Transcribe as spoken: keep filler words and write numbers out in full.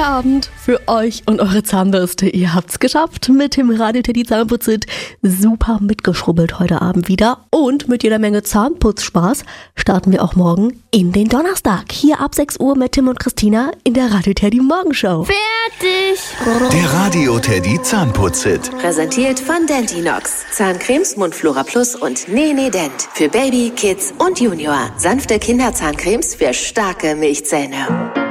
Feierabend für euch und eure Zahnbürste. Ihr habt's geschafft mit dem Radio Teddy Zahnputzit. Super mitgeschrubbelt heute Abend wieder. Und mit jeder Menge Zahnputzspaß starten wir auch morgen in den Donnerstag. Hier ab sechs Uhr mit Tim und Christina in der Radio Teddy Morgenshow. Fertig! Der Radio Teddy Zahnputzit. Präsentiert von Dentinox. Zahncremes, Mundflora Plus und Nene Dent. Für Baby, Kids und Junior. Sanfte Kinderzahncremes für starke Milchzähne.